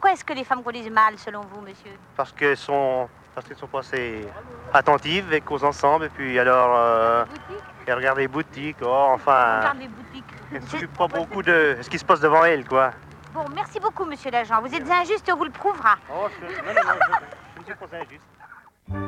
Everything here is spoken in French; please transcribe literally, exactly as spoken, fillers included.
pourquoi est-ce que les femmes conduisent mal, selon vous, monsieur? Parce qu'elles sont, parce qu'elles sont pas assez attentives et causent ensemble. Et puis alors, euh, elles regardent les boutiques. Oh, enfin, Regarde les boutiques. elles ne s'occupent pas beaucoup de ce qui se passe devant elles, quoi. Bon, merci beaucoup, monsieur l'agent. Vous êtes injuste, on vous le prouvera. Oh, je, non, non, non, je, je ne suis pas injuste.